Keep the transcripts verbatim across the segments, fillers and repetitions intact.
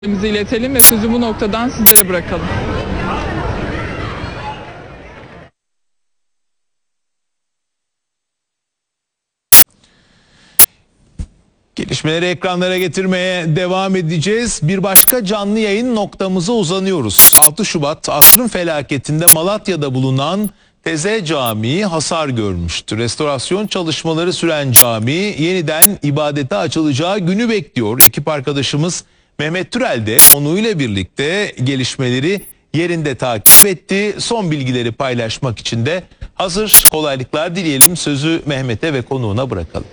iletelim ve sözü bu noktadan sizlere bırakalım. Gelişmeleri ekranlara getirmeye devam edeceğiz. Bir başka canlı yayın noktamıza uzanıyoruz. altı Şubat asrın felaketinde Malatya'da bulunan Teze Camii hasar görmüştü. Restorasyon çalışmaları süren cami yeniden ibadete açılacağı günü bekliyor. Ekip arkadaşımız Mehmet Türel de onuyla birlikte gelişmeleri yerinde takip etti. Son bilgileri paylaşmak için de hazır. Kolaylıklar dileyelim. Sözü Mehmet'e ve konuğuna bırakalım.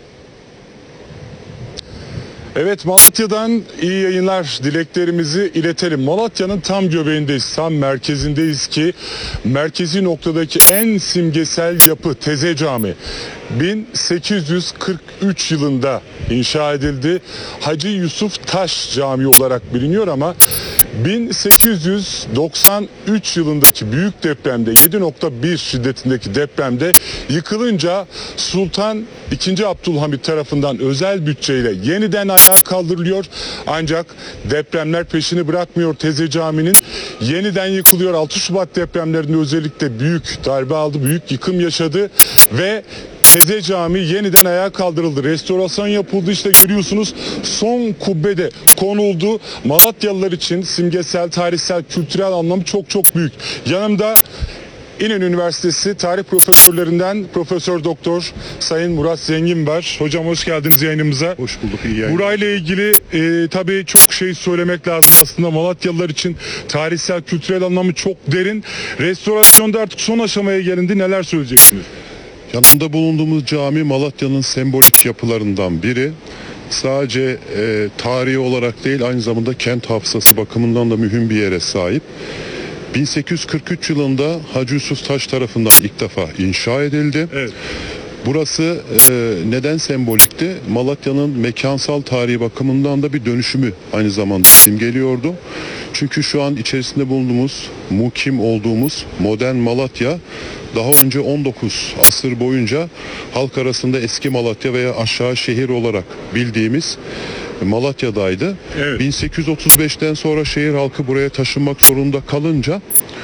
Evet, Malatya'dan iyi yayınlar dileklerimizi iletelim. Malatya'nın tam göbeğindeyiz, tam merkezindeyiz ki merkezi noktadaki en simgesel yapı Teze Camii bin sekiz yüz kırk üç yılında inşa edildi. Hacı Yusuf Taş Camii olarak biliniyor ama bin sekiz yüz doksan üç yılındaki büyük depremde yedi nokta bir şiddetindeki depremde yıkılınca Sultan ikinci. Abdülhamit tarafından özel bütçeyle yeniden ayağa kaldırılıyor. Ancak depremler peşini bırakmıyor. Teze Camii'nin yeniden yıkılıyor. altı Şubat depremlerinde özellikle büyük darbe aldı, büyük yıkım yaşadı ve Teze Camii yeniden ayağa kaldırıldı. Restorasyon yapıldı. İşte görüyorsunuz, son kubbede konuldu. Malatyalılar için simgesel, tarihsel, kültürel anlamı çok çok büyük. Yanımda İnönü Üniversitesi tarih profesörlerinden Profesör Doktor Sayın Murat Zengin var. Hocam hoş geldiniz yayınımıza. Hoş bulduk. İyi yayınlar. Burayla ilgili e, tabii çok şey söylemek lazım. Aslında Malatyalılar için tarihsel, kültürel anlamı çok derin. Restorasyonda artık son aşamaya gelindi. Neler söyleyeceksiniz? Yanında bulunduğumuz cami Malatya'nın sembolik yapılarından biri. Sadece e, tarihi olarak değil, aynı zamanda kent hafızası bakımından da mühim bir yere sahip. bin sekiz yüz kırk üç yılında Hacı Yusuf Taş tarafından ilk defa inşa edildi. Evet. Burası e, neden sembolikti? Malatya'nın mekansal tarihi bakımından da bir dönüşümü aynı zamanda simgeliyordu. Çünkü şu an içerisinde bulunduğumuz, mukim olduğumuz modern Malatya daha önce on dokuz asır boyunca halk arasında eski Malatya veya aşağı şehir olarak bildiğimiz Malatya'daydı. Evet. bin sekiz yüz otuz beşten sonra şehir halkı buraya taşınmak zorunda kalınca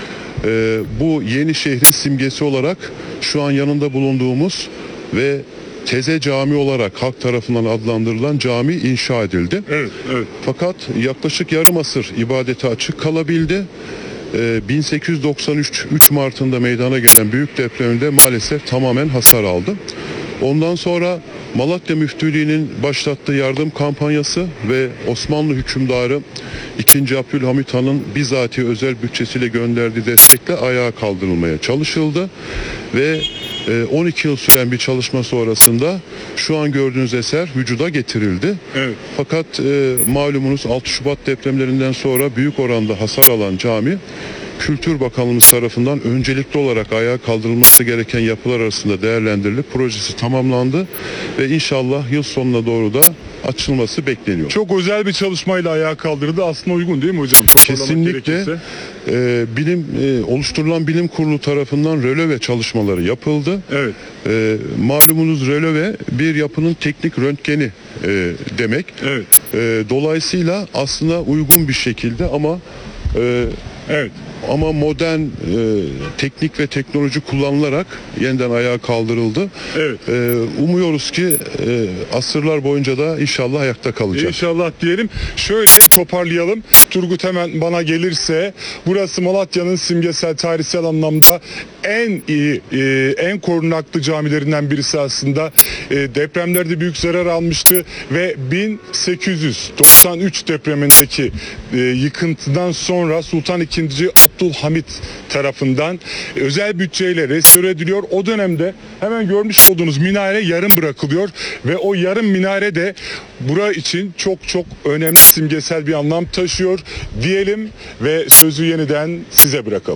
e, bu yeni şehrin simgesi olarak şu an yanında bulunduğumuz ve Teze Camii olarak halk tarafından adlandırılan cami inşa edildi. Evet, evet. Fakat yaklaşık yarım asır ibadete açık kalabildi. Ee, bin sekiz yüz doksan üç üç Mart'ında meydana gelen büyük depremde maalesef tamamen hasar aldı. Ondan sonra Malatya Müftülüğü'nün başlattığı yardım kampanyası ve Osmanlı hükümdarı ikinci. Abdülhamit Han'ın bizatihi özel bütçesiyle gönderdiği destekle ayağa kaldırılmaya çalışıldı ve on iki yıl süren bir çalışma sonrasında şu an gördüğünüz eser vücuda getirildi. Evet. Fakat e, malumunuz altı Şubat depremlerinden sonra büyük oranda hasar alan cami Kültür Bakanlığımız tarafından öncelikli olarak ayağa kaldırılması gereken yapılar arasında değerlendirilip projesi tamamlandı ve inşallah yıl sonuna doğru da açılması bekleniyor. Çok özel bir çalışmayla ayağa kaldırıldı. Aslında uygun değil mi hocam? Kesinlikle. E, bilim e, oluşturulan bilim kurulu tarafından röleve çalışmaları yapıldı. Evet. E, malumunuz röleve bir yapının teknik röntgeni e, demek. Evet. E, dolayısıyla aslında uygun bir şekilde ama e, evet. ama modern e, teknik ve teknoloji kullanılarak yeniden ayağa kaldırıldı. Evet. E, umuyoruz ki e, asırlar boyunca da inşallah ayakta kalacak. İnşallah diyelim. Şöyle toparlayalım. Turgut hemen bana gelirse, burası Malatya'nın simgesel, tarihsel anlamda en iyi, e, en korunaklı camilerinden birisi aslında. E, depremlerde büyük zarar almıştı ve bin sekiz yüz doksan üç depremindeki e, yıkıntıdan sonra Sultan ikinci. Abdülhamit tarafından özel bütçeyle restore ediliyor. O dönemde hemen görmüş olduğunuz minare yarım bırakılıyor ve o yarım minare de bura için çok çok önemli, simgesel bir anlam taşıyor diyelim ve sözü yeniden size bırakalım.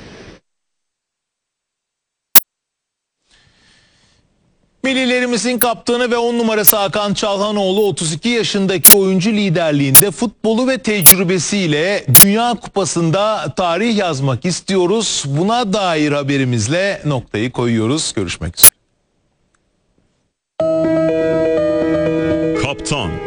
Millilerimizin kaptanı ve on numarası Hakan Çalhanoğlu otuz iki yaşındaki oyuncu liderliğinde futbolu ve tecrübesiyle Dünya Kupası'nda tarih yazmak istiyoruz. Buna dair haberimizle noktayı koyuyoruz. Görüşmek üzere. Kaptan